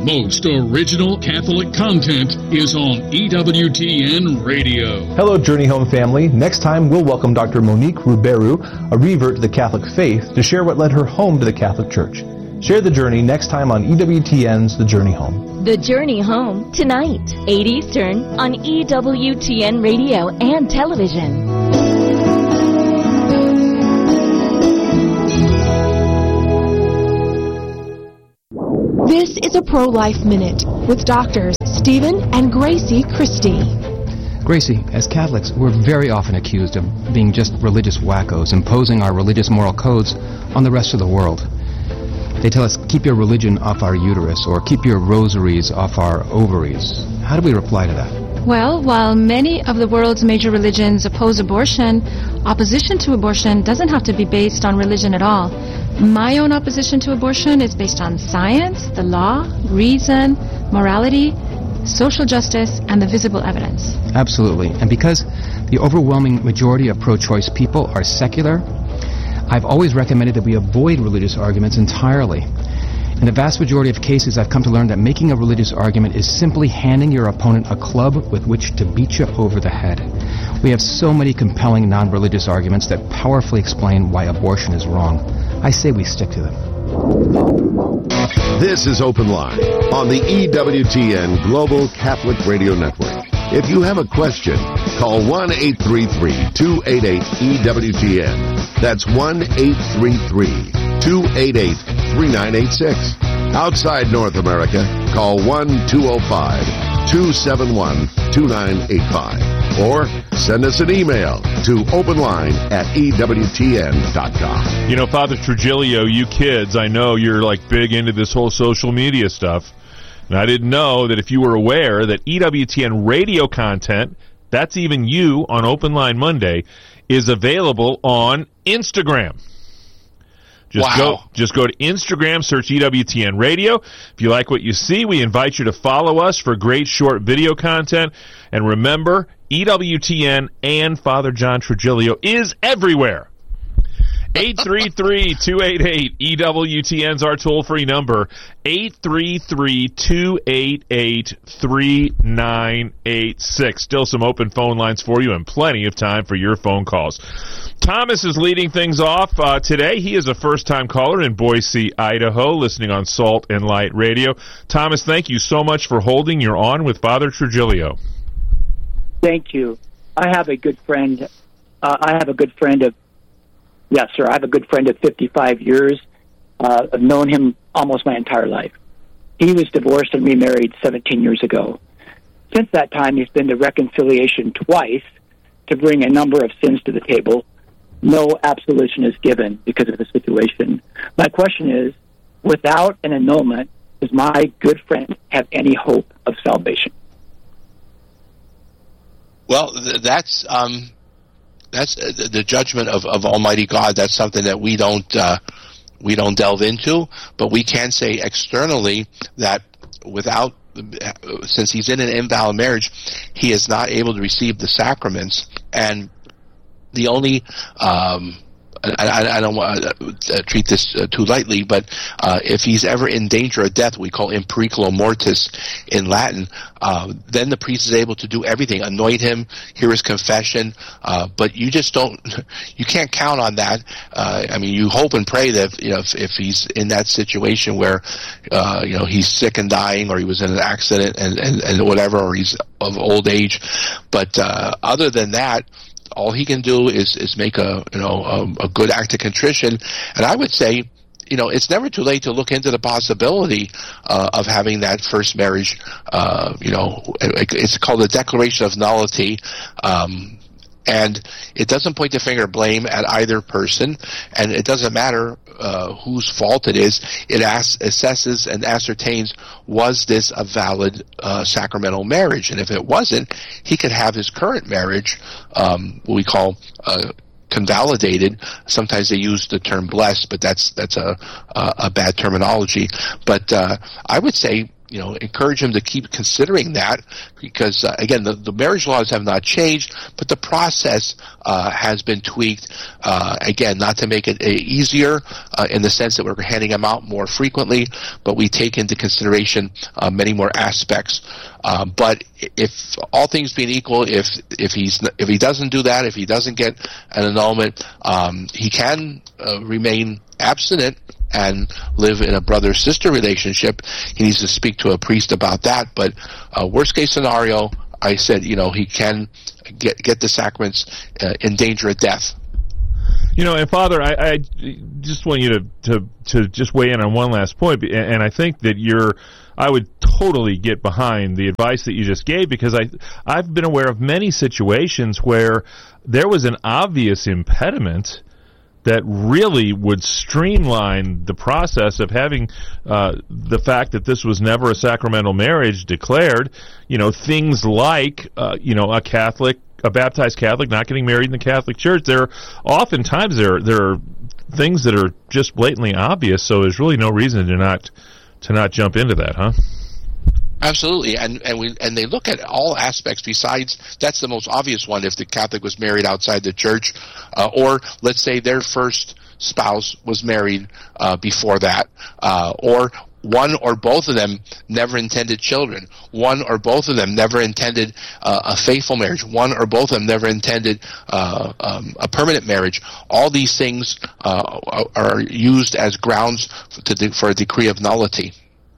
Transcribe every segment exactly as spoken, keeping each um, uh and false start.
most original Catholic content is on E W T N Radio. Hello, Journey Home family. Next time, we'll welcome Doctor Monique Ruberu, a revert to the Catholic faith, to share what led her home to the Catholic Church. Share the journey next time on E W T N's The Journey Home. The Journey Home, tonight, eight Eastern, on E W T N Radio and television. This is a Pro-Life Minute with Doctors Stephen and Gracie Christie. Gracie, as Catholics, we're very often accused of being just religious wackos, imposing our religious moral codes on the rest of the world. They tell us, keep your religion off our uterus, or keep your rosaries off our ovaries. How do we reply to that? Well, while many of the world's major religions oppose abortion, opposition to abortion doesn't have to be based on religion at all. My own opposition to abortion is based on science, the law, reason, morality, social justice, and the visible evidence. Absolutely. And because the overwhelming majority of pro-choice people are secular, I've always recommended that we avoid religious arguments entirely. In the vast majority of cases, I've come to learn that making a religious argument is simply handing your opponent a club with which to beat you over the head. We have so many compelling non-religious arguments that powerfully explain why abortion is wrong. I say we stick to them. This is Open Line on the E W T N Global Catholic Radio Network. If you have a question, call one eight three three, two eight eight, E W T N. That's one eight three three, two eight eight, three nine eight six. Outside North America, call one two zero five, two seven one, two nine eight five. Or send us an email to openline at E W T N dot com. You know, Father Trujillo, you kids, I know you're like big into this whole social media stuff. And I didn't know that if you were aware that E W T N radio content, that's even you on Open Line Monday, is available on Instagram. Just wow. go just go to Instagram, search E W T N Radio. If you like what you see, we invite you to follow us for great short video content. And remember, E W T N and Father John Trujillo is everywhere. eight three three, two eight eight, E W T N's our toll-free number. eight three three, two eight eight, three nine eight six. Still some open phone lines for you and plenty of time for your phone calls. Thomas is leading things off uh, today. He is a first-time caller in Boise, Idaho, listening on Salt and Light Radio. Thomas, thank you so much for holding your on with Father Trujillo. Thank you. I have a good friend. Uh, I have a good friend of, yes, sir, I have a good friend of fifty-five years. Uh, I've known him almost my entire life. He was divorced and remarried seventeen years ago. Since that time, he's been to reconciliation twice to bring a number of sins to the table. No absolution is given because of the situation. My question is, without an annulment, does my good friend have any hope of salvation? Well, th- that's um, that's uh, the judgment of, of Almighty God. That's something that we don't uh, we don't delve into, but we can say externally that without, since he's in an invalid marriage, he is not able to receive the sacraments, and the only um, I, I don't want to uh, treat this uh, too lightly, but uh, if he's ever in danger of death, we call in periculo mortis in Latin, uh, then the priest is able to do everything, anoint him, hear his confession, uh, but you just don't, you can't count on that. Uh, I mean, you hope and pray that, you know, if, if he's in that situation where, uh, you know, he's sick and dying, or he was in an accident and, and, and whatever, or he's of old age, but uh, other than that, all he can do is, is make a, you know, a, a good act of contrition. And I would say, you know, it's never too late to look into the possibility uh, of having that first marriage. Uh, you know, it's called a declaration of nullity. Um, and it doesn't point the finger of blame at either person, and it doesn't matter uh, whose fault it is. It asks, assesses and ascertains, was this a valid uh, sacramental marriage? And if it wasn't, he could have his current marriage, um, what we call uh, convalidated. Sometimes they use the term blessed, but that's that's a a, a bad terminology. But uh, I would say, you know, encourage him to keep considering that, because uh, again, the, the marriage laws have not changed, but the process uh, has been tweaked. Uh, again, not to make it uh, easier uh, in the sense that we're handing them out more frequently, but we take into consideration uh, many more aspects. Uh, but if all things being equal, if if he's if he doesn't do that, if he doesn't get an annulment, um, he can uh, remain abstinent and live in a brother-sister relationship. He needs to speak to a priest about that. But uh, worst case scenario, I said, you know, he can get get the sacraments uh, in danger of death. You know, and Father, I, I just want you to, to, to just weigh in on one last point, and I think that you're, I would totally get behind the advice that you just gave, because I, I've been aware of many situations where there was an obvious impediment that really would streamline the process of having uh, the fact that this was never a sacramental marriage declared. You know, things like, uh, you know, a Catholic, a baptized Catholic not getting married in the Catholic Church. There are oftentimes there there are things that are just blatantly obvious. So there's really no reason to not to not jump into that, huh? Absolutely, and and we and they look at all aspects besides, that's the most obvious one, if the Catholic was married outside the church, uh, or let's say their first spouse was married uh, before that, uh, or one or both of them never intended children, one or both of them never intended uh, a faithful marriage, one or both of them never intended uh, um, a permanent marriage. All these things uh, are used as grounds to de- for a decree of nullity.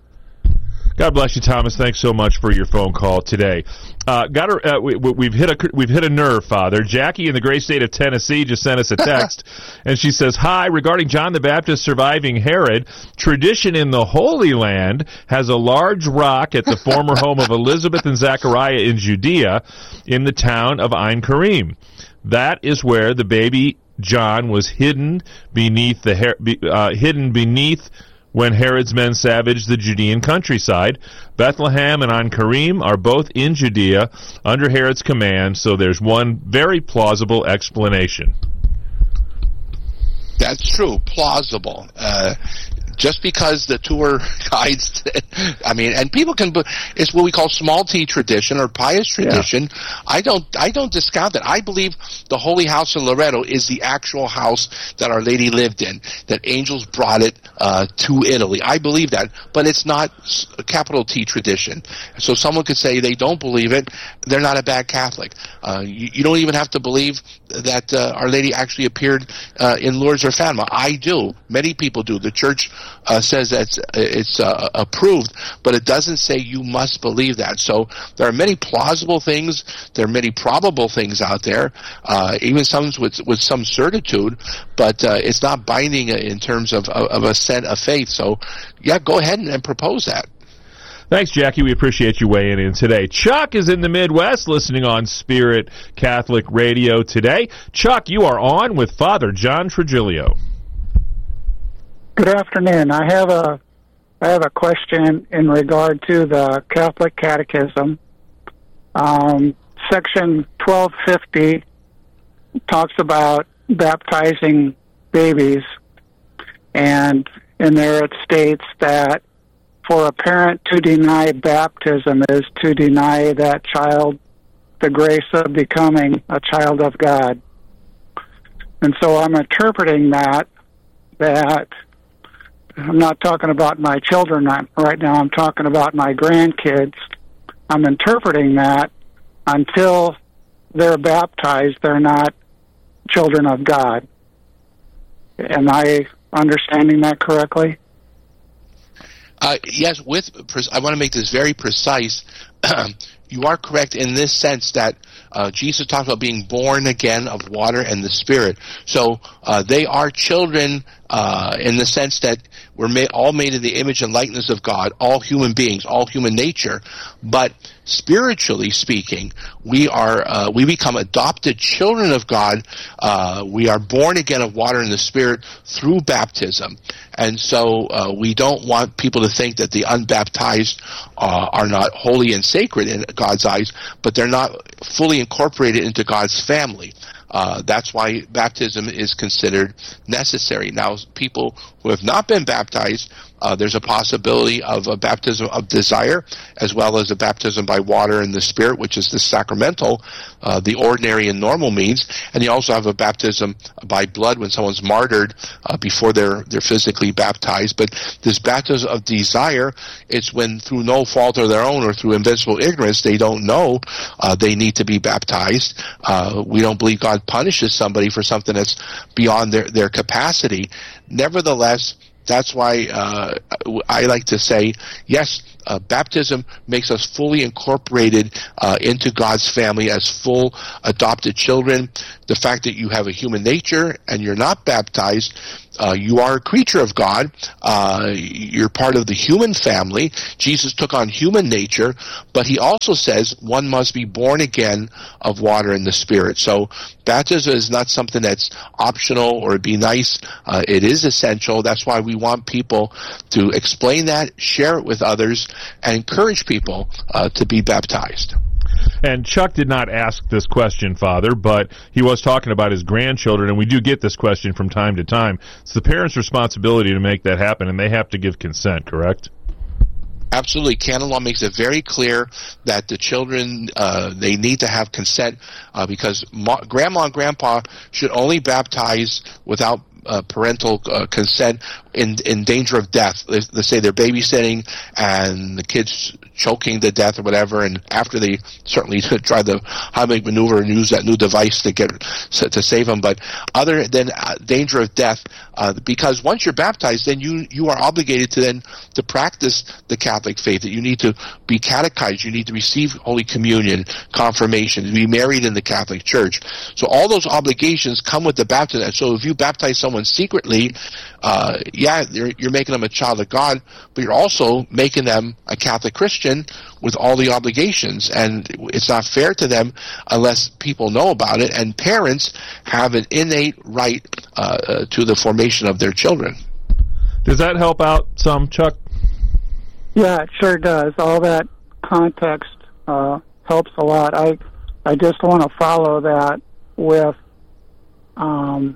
God bless you, Thomas. Thanks so much for your phone call today. Uh, got a, uh, we, we've hit a we've hit a nerve, Father. Jackie in the great state of Tennessee just sent us a text, and she says, "Hi, regarding John the Baptist surviving Herod, tradition in the Holy Land has a large rock at the former home of Elizabeth and Zechariah in Judea, in the town of Ein Karim. That is where the baby John was hidden beneath the uh, hidden beneath." when Herod's men savaged the Judean countryside. Bethlehem and Ein Karim are both in Judea under Herod's command, so there's one very plausible explanation. That's true, plausible. Uh, just because the tour guides, I mean, and people can, it's what we call small t tradition or pious tradition. Yeah. I don't, I don't discount that. I believe the Holy House in Loreto is the actual house that Our Lady lived in, that angels brought it uh, to Italy. I believe that, but it's not a capital T tradition. So someone could say they don't believe it, they're not a bad Catholic. Uh, you, you don't even have to believe that uh, Our Lady actually appeared uh, in Lourdes or Fatima. I do. Many people do. The Church uh, says that it's, it's uh, approved, but it doesn't say you must believe that. So there are many plausible things. There are many probable things out there, uh, even some with with some certitude, but uh, it's not binding in terms of, of, of a set of faith. So, yeah, go ahead and, and propose that. Thanks, Jackie. We appreciate you weighing in today. Chuck is in the Midwest listening on Spirit Catholic Radio today. Chuck, you are on with Father John Trigilio. Good afternoon. I have a I have a question in regard to the Catholic Catechism. Um, section twelve fifty talks about baptizing babies, and in there it states that for a parent to deny baptism is to deny that child the grace of becoming a child of God. And so I'm interpreting that, that I'm not talking about my children right now, I'm talking about my grandkids. I'm interpreting that until they're baptized, they're not children of God. Am I understanding that correctly? Uh, yes, with I want to make this very precise. You are correct in this sense that uh, Jesus talked about being born again of water and the Spirit. So uh, they are children uh, in the sense that we're made, all made in the image and likeness of God, all human beings, all human nature. But spiritually speaking, we are uh, we become adopted children of God. Uh, we are born again of water and the Spirit through baptism. And so uh, we don't want people to think that the unbaptized uh, are not holy and sacred in God's eyes, but they're not fully incorporated into God's family. Uh, that's why baptism is considered necessary. Now, people who have not been baptized, Uh, there's a possibility of a baptism of desire, as well as a baptism by water and the Spirit, which is the sacramental, uh, the ordinary and normal means. And you also have a baptism by blood when someone's martyred uh, before they're they're physically baptized. But this baptism of desire, it's when through no fault of their own or through invincible ignorance they don't know uh, they need to be baptized. Uh, we don't believe God punishes somebody for something that's beyond their, their capacity. Nevertheless, that's why uh, I like to say, yes, uh, baptism makes us fully incorporated uh, into God's family as full adopted children. The fact that you have a human nature and you're not baptized, uh, you are a creature of God. Uh, you're part of the human family. Jesus took on human nature, but he also says one must be born again of water and the Spirit. So baptism is not something that's optional or it'd be nice. Uh, it is essential. That's why we want people to explain that, share it with others, and encourage people uh, to be baptized. And Chuck did not ask this question, Father, but he was talking about his grandchildren, and we do get this question from time to time. It's the parents' responsibility to make that happen, and they have to give consent, correct? Absolutely. Canon law makes it very clear that the children, uh, they need to have consent uh, because ma- grandma and grandpa should only baptize without uh, parental uh, consent in in danger of death. Let's, let's say they're babysitting and the kid's choking to death or whatever, and after they certainly try the Heimlich maneuver and use that new device to get to save them, but other than uh, danger of death, uh, because once you're baptized, then you you are obligated to then to practice the Catholic faith. That you need to be catechized, you need to receive Holy Communion, confirmation, to be married in the Catholic Church. So all those obligations come with the baptism. So if you baptize someone secretly, uh, yeah, you're, you're making them a child of God, but you're also making them a Catholic Christian with all the obligations, and it's not fair to them unless people know about it, and parents have an innate right uh, uh, to the formation of their children. Does that help out some, Chuck? Yeah, it sure does. All that context uh, helps a lot. I I just want to follow that with um,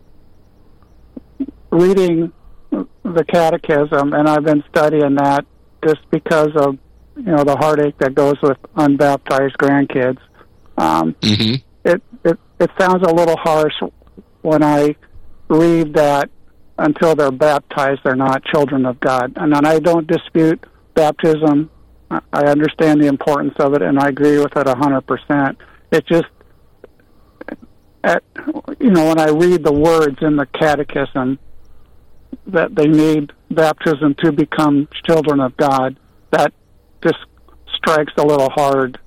reading the Catechism, and I've been studying that just because of, you know, the heartache that goes with unbaptized grandkids. Um, mm-hmm. it, it it sounds a little harsh when I read that until they're baptized, they're not children of God. And then I don't dispute baptism. I understand the importance of it, and I agree with it one hundred percent. It just, at, you know, when I read the words in the Catechism that they need baptism to become children of God, that just strikes a little hard.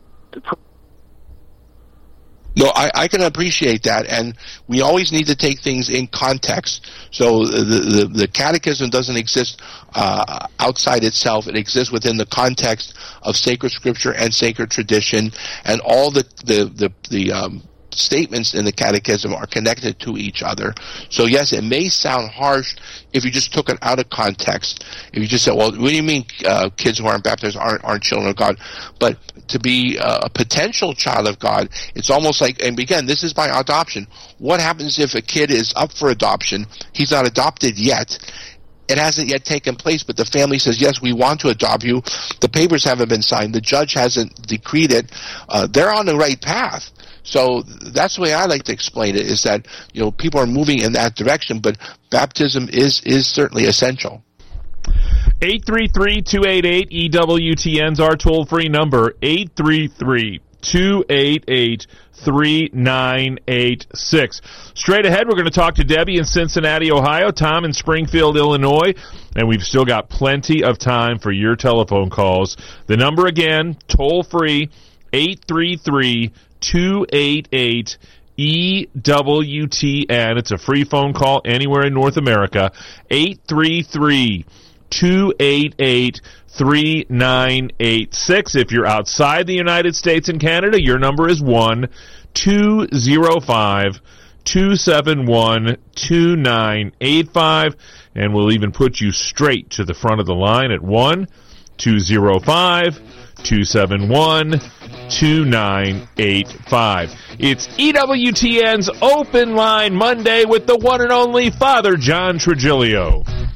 No, I, I can appreciate that, and we always need to take things in context. So the the, the catechism doesn't exist uh, outside itself; it exists within the context of sacred scripture and sacred tradition, and all the the the, the um, statements in the catechism are connected to each other. So yes, it may sound harsh if you just took it out of context. If you just said, well, what do you mean uh, kids who aren't baptized aren't, aren't children of God? But to be uh, a potential child of God, it's almost like, and again, this is by adoption. What happens if a kid is up for adoption? He's not adopted yet. It hasn't yet taken place, but the family says, yes, we want to adopt you. The papers haven't been signed. The judge hasn't decreed it. Uh, they're on the right path. So that's the way I like to explain it, is that, you know, people are moving in that direction, but baptism is, is certainly essential. eight three three, two eight eight, E W T N's our toll-free number, eight three three, two eight eight, three nine eight six. Straight ahead, we're going to talk to Debbie in Cincinnati, Ohio, Tom in Springfield, Illinois, and we've still got plenty of time for your telephone calls. The number again, toll-free, eight three three, two eight eight, E W T N. It's a free phone call anywhere in North America, eight three three, two eight eight, three nine eight six. If you're outside the United States and Canada, your number is one two zero five, two seven one, two nine eight five, and we'll even put you straight to the front of the line at one two zero five, two seven one, two nine eight five. It's E W T N's Open Line Monday with the one and only Father John Trigilio.